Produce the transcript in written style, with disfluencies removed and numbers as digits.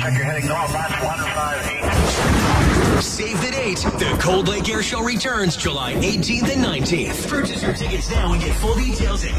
Roger, heading north, line 158. Save the date. The Cold Lake Air Show returns July 18th and 19th. Purchase your tickets now and get full details at